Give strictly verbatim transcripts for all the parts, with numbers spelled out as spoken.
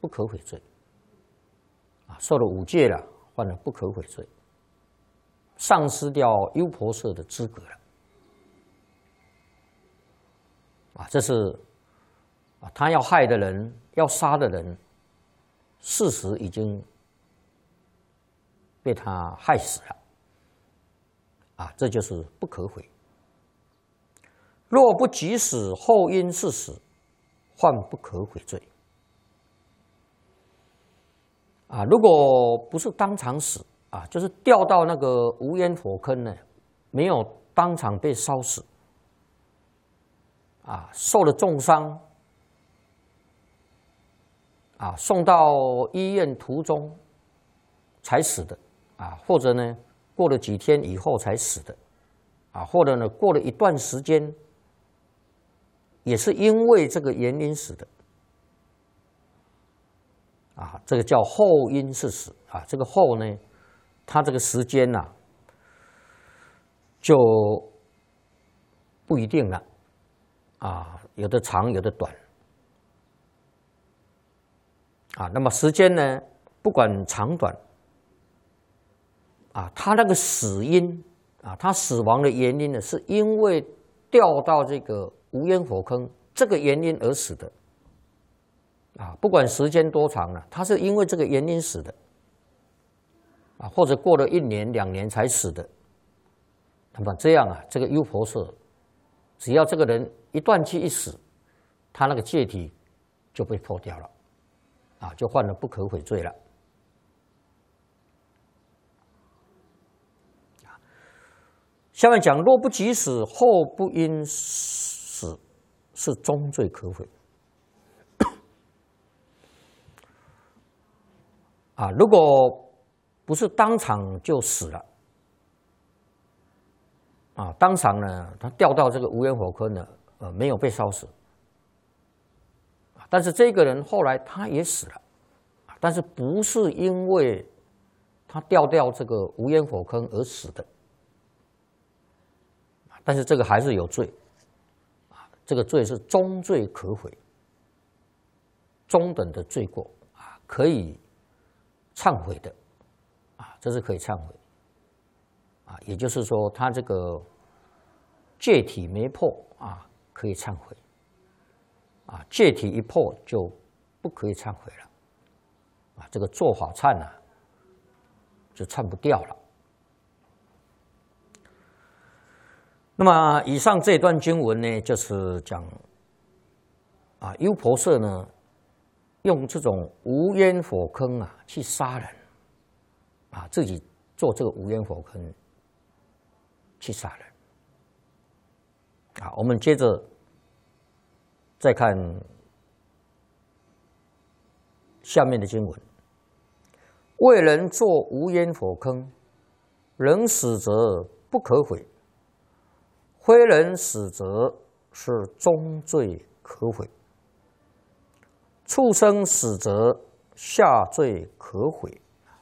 不可悔罪。啊，受了五戒了，犯了不可悔罪，丧失掉优婆塞的资格了。啊，这是啊，他要害的人，要杀的人，事实已经被他害死了。啊，这就是不可悔。若不及死，后因是死，犯不可悔罪。啊，如果不是当场死啊，就是掉到那个无烟火坑呢，没有当场被烧死，啊，受了重伤，啊，送到医院途中才死的，啊，或者呢过了几天以后才死的，啊，或者呢过了一段时间，也是因为这个原因死的。啊，这个叫后因是死啊，这个后呢，它这个时间呐、啊，就不一定了，啊，有的长，有的短，啊，那么时间呢，不管长短，啊，他那个死因啊，他死亡的原因呢，是因为掉到这个无烟火坑这个原因而死的。啊，不管时间多长了，他是因为这个原因死的，啊，或者过了一年两年才死的。那么这样啊，这个优婆塞，只要这个人一断气一死，他那个戒体就被破掉了，啊，就犯了不可悔罪了。下面讲，若不及死，后不因死，是终罪可悔。啊，如果不是当场就死了，啊，当场呢，他掉到这个无烟火坑呢，呃，没有被烧死，但是这个人后来他也死了，但是不是因为他掉掉这个无烟火坑而死的，但是这个还是有罪，啊，这个罪是终罪可悔，中等的罪过啊，可以忏悔的，啊，这是可以忏悔，啊，也就是说，他这个戒体没破啊，可以忏悔，啊，戒体一破就不可以忏悔了，啊，这个做法忏啊，就忏不掉了。那么以上这段经文呢，就是讲啊，优婆塞呢，用这种无烟火坑啊去杀人，啊，自己做这个无烟火坑去杀人，啊，我们接着再看下面的经文：为人作无烟火坑，人死则不可悔；非人死则是终罪可悔。畜生死则下罪可悔。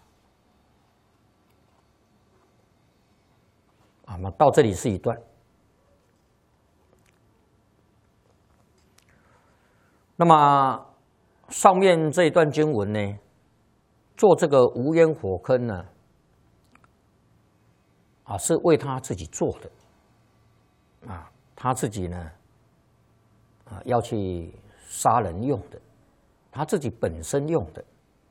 啊，那到这里是一段。那么上面这一段经文呢，做这个无烟火坑呢，啊，是为他自己做的，啊，他自己呢，啊，要去杀人用的。他自己本身用的，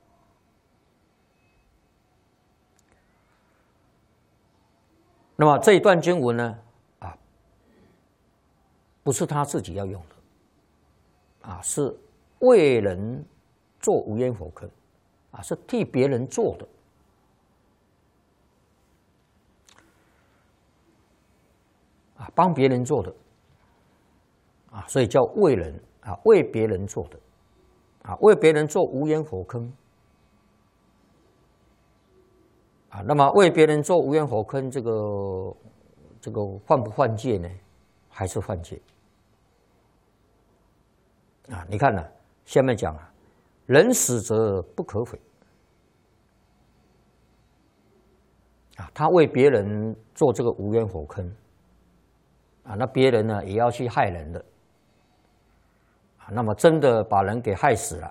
那么这一段经文呢，啊，不是他自己要用的，啊，是为人做无烟火坑，啊，是替别人做的，啊，帮别人做的，啊，所以叫为人啊，为别人做的。啊，为别人做无烟火坑，啊，那么为别人做无烟火坑，这个这个犯不犯戒呢？还是犯戒？啊，你看呢、啊，下面讲啊，人死则不可悔。啊，他为别人做这个无烟火坑，啊，那别人呢也要去害人的。那么真的把人给害死了，